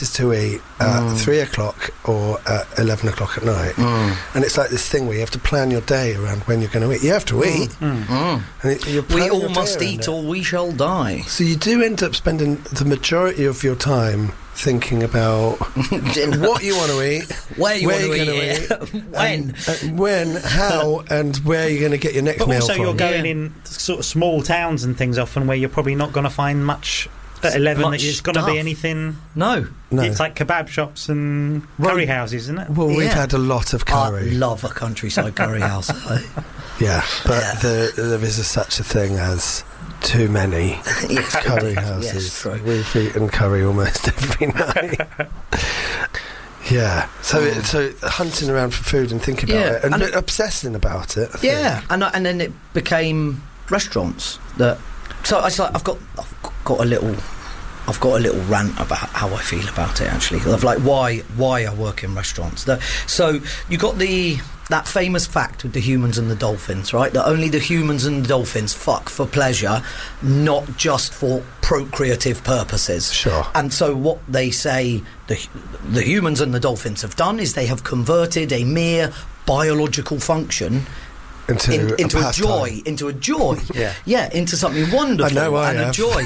is to eat at 3 o'clock or at 11 o'clock at night. And it's like this thing where you have to plan your day around when you're going to eat. You have to eat. And we all must eat or we shall die. So you do end up spending the majority of your time thinking about what you want to eat, where you're going to eat, when, how, and where you're going to get your next meal also from. You're going in sort of small towns and things often where you're probably not going to find much at 11 that it's going to be anything. No. It's like kebab shops and curry houses, isn't it? Well, we've had a lot of curry. I love a countryside curry house. Yeah, but there is such a thing as too many curry houses. Yes, we've eaten curry almost every night. Yeah, so hunting around for food and thinking about it and obsessing about it. And then it became restaurants that. So I've got a little rant about how I feel about it, actually, of like why I work in restaurants. So you got that famous fact with the humans and the dolphins, right? That only the humans and the dolphins fuck for pleasure, not just for procreative purposes. Sure. And so what they say the humans and the dolphins have done is they have converted a mere biological function into a joy, into something wonderful. I know I have. A joy.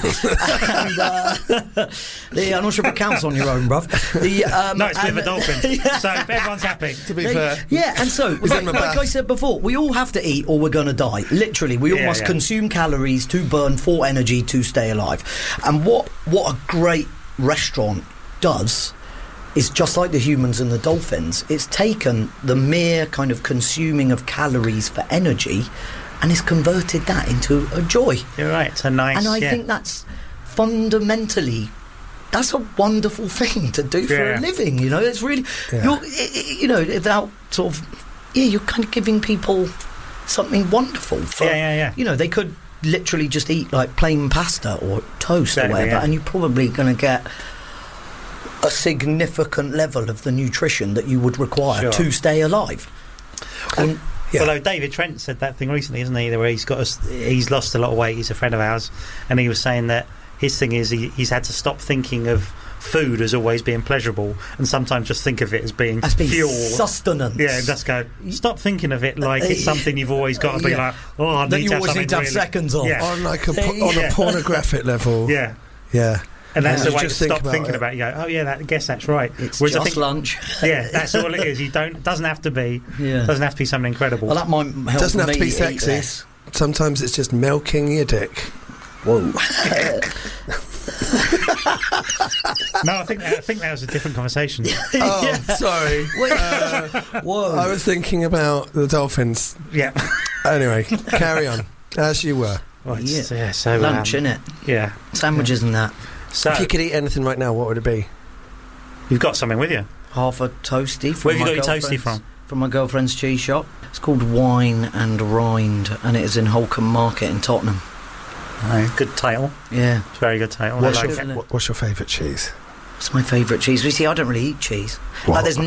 I'm not sure if it counts on your own, bruv. No, it's with a dolphin, so everyone's happy. To be fair, and so like I said before, we all have to eat or we're going to die. Literally, we all must consume calories to burn for energy to stay alive. And what a great restaurant does is just like the humans and the dolphins. It's taken the mere kind of consuming of calories for energy and it's converted that into a joy. You're right, it's a nice... And I think that's fundamentally... That's a wonderful thing to do for a living, you know? It's really... without sort of... you're kind of giving people something wonderful. You know, they could literally just eat, like, plain pasta or toast or whatever, and you're probably going to get a significant level of the nutrition that you would require to stay alive. And although David Trent said that thing recently, isn't he, where he's lost a lot of weight. He's a friend of ours, and he was saying that his thing is he's had to stop thinking of food as always being pleasurable and sometimes just think of it as being fuel, sustenance. Just go, stop thinking of it like it's something you've always got to be like, I that need you to have always something need to have seconds on. On like on a pornographic level. And that's the way to just stop thinking about it. You go, I guess that's right. It's just lunch. That's all it is. Doesn't have to be something incredible. Well, that might help. Doesn't have to be sexy. Sometimes it's just milking your dick. Whoa. No, I think that was a different conversation. Sorry. Whoa. I was thinking about the dolphins. Yeah. Anyway, carry on as you were. Right. So lunch, innit? Yeah. Sandwiches and that. So, if you could eat anything right now, what would it be? You've got something with you. Half a toasty. Where have you got your toasty from? From my girlfriend's cheese shop. It's called Wine and Rind, and it is in Holcombe Market in Tottenham. Good title. Yeah. It's a very good title. What's your favourite cheese? What's my favourite cheese? You see, I don't really eat cheese. Like, there's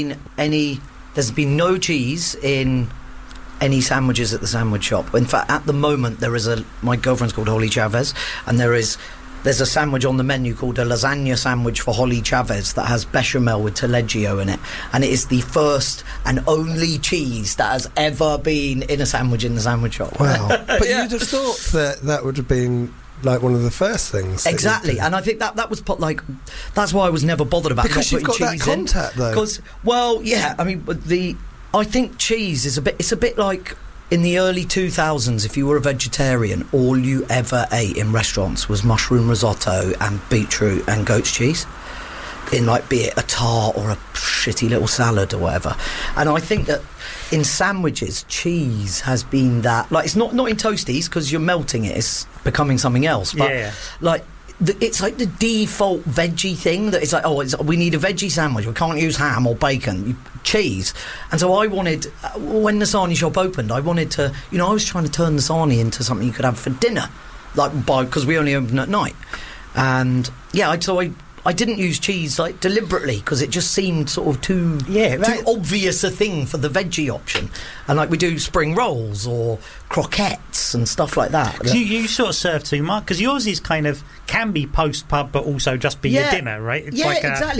been no cheese in any sandwiches at the sandwich shop. In fact, at the moment, my girlfriend's called Holly Chavez, and there's a sandwich on the menu called a lasagna sandwich for Holly Chavez that has bechamel with taleggio in it, and it is the first and only cheese that has ever been in a sandwich in the sandwich shop. Wow. But you'd have thought that would have been like one of the first things. Exactly, and I think that was that's why I was never bothered about because not you've got putting that cheese contact, though. Because, I mean, I think cheese is a bit like in the early 2000s. If you were a vegetarian, all you ever ate in restaurants was mushroom risotto and beetroot and goat's cheese, in like be it a tart or a shitty little salad or whatever. And I think that in sandwiches, cheese has been that, like, it's not in toasties because you're melting it, it's becoming something else, but like it's like the default veggie thing that it's like, we need a veggie sandwich, we can't use ham or bacon, cheese. And so I wanted, when the sarnie shop opened, I wanted to, I was trying to turn the sarnie into something you could have for dinner, like, because we only open at night. And I didn't use cheese like deliberately because it just seemed sort of too obvious a thing for the veggie option. And like we do spring rolls or croquettes and stuff like that. You sort of serve too much because yours is kind of can be post pub but also just be your dinner, right? It's exactly.